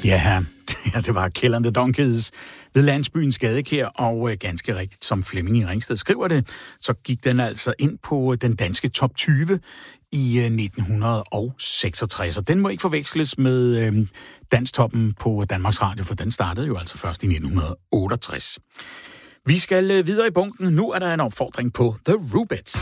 Ja, det var Kill and the Donkeys ved landsbyen Skadekær, og ganske rigtigt, som Flemming i Ringsted skriver det, så gik den altså ind på den danske top 20 i 1966, og den må ikke forveksles med Danstoppen på Danmarks Radio, for den startede jo altså først i 1968. Vi skal videre i bunken. Nu er der en opfordring på The Rubettes.